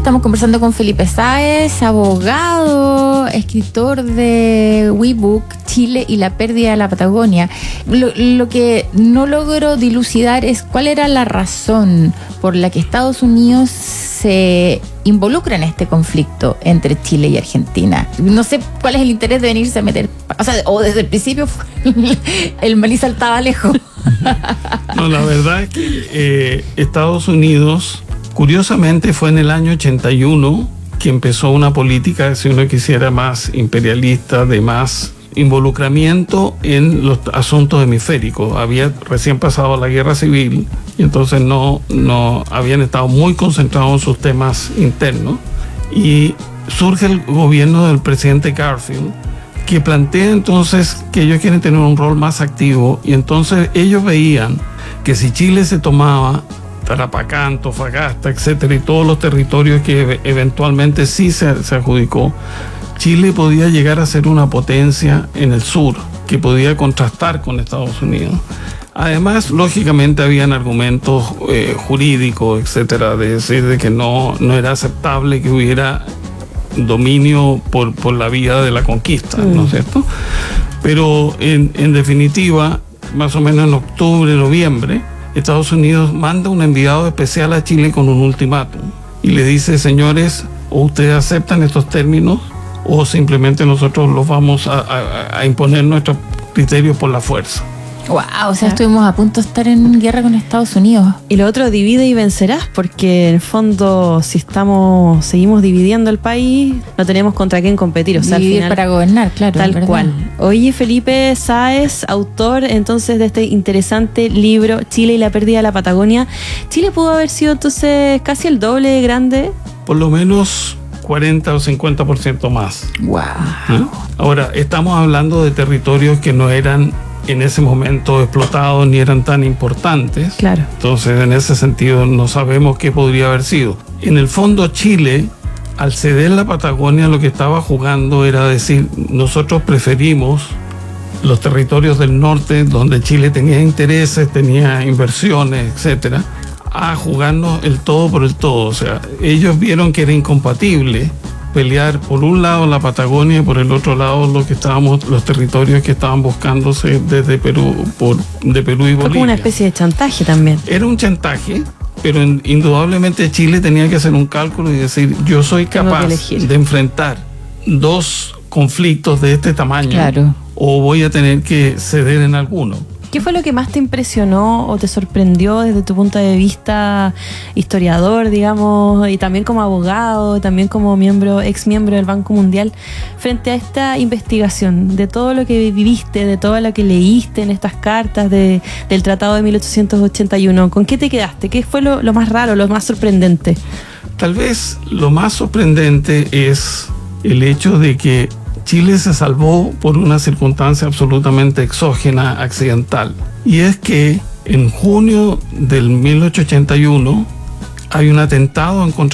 Estamos conversando con Felipe Sáez, abogado, escritor de WeBook, Chile y la pérdida de la Patagonia. Lo que no logro dilucidar es cuál era la razón por la que Estados Unidos se involucra en este conflicto entre Chile y Argentina. No sé cuál es el interés de venirse a meter, o desde el principio el maní saltaba lejos. No, la verdad es que Estados Unidos, curiosamente, fue en el año 81 que empezó una política, si uno quisiera, más imperialista, de más involucramiento en los asuntos hemisféricos. Había recién pasado la guerra civil y entonces no habían estado muy concentrados en sus temas internos, y surge el gobierno del presidente Garfield, que plantea entonces que ellos quieren tener un rol más activo, y entonces ellos veían que si Chile se tomaba Tarapacá, Antofagasta, etcétera, y todos los territorios que eventualmente sí se adjudicó, Chile podía llegar a ser una potencia en el sur, que podía contrastar con Estados Unidos. Además, lógicamente, habían argumentos jurídicos, etcétera, de decir de que no era aceptable que hubiera dominio por la vía de la conquista, ¿no es cierto? Pero en definitiva, más o menos en octubre, noviembre, Estados Unidos manda un enviado especial a Chile con un ultimátum y le dice: señores, o ustedes aceptan estos términos o simplemente nosotros los vamos a imponer nuestros criterios por la fuerza. Wow, o sea, estuvimos a punto de estar en guerra con Estados Unidos. Y lo otro, divide y vencerás, porque en el fondo, si seguimos dividiendo el país, no tenemos contra quién competir. O sea, dividir al final, para gobernar, claro. Tal cual. Oye, Felipe Sáez, autor entonces de este interesante libro, Chile y la pérdida de la Patagonia. ¿Chile pudo haber sido entonces casi el doble de grande? Por lo menos 40 o 50% más. Wow. ¿Eh? Ahora, estamos hablando de territorios que no eran en ese momento explotados ni eran tan importantes. Claro. Entonces, en ese sentido, no sabemos qué podría haber sido. En el fondo, Chile, al ceder la Patagonia, lo que estaba jugando era decir: nosotros preferimos los territorios del norte, donde Chile tenía intereses, tenía inversiones, etcétera, a jugarnos el todo por el todo. O sea, ellos vieron que era incompatible pelear por un lado la Patagonia y por el otro lado los territorios que estaban buscándose desde Perú, de Perú y Bolivia. Fue como una especie de chantaje también. Era un chantaje, pero indudablemente Chile tenía que hacer un cálculo y decir: yo soy capaz de enfrentar dos conflictos de este tamaño, claro, o voy a tener que ceder en alguno. ¿Qué fue lo que más te impresionó o te sorprendió desde tu punto de vista historiador, digamos, y también como abogado, también como ex miembro del Banco Mundial, frente a esta investigación, de todo lo que viviste, de todo lo que leíste en estas cartas del Tratado de 1881? ¿Con qué te quedaste? ¿Qué fue lo más raro, lo más sorprendente? Tal vez lo más sorprendente es el hecho de que Chile se salvó por una circunstancia absolutamente exógena, accidental. Y es que en junio del 1881 hay un atentado en contra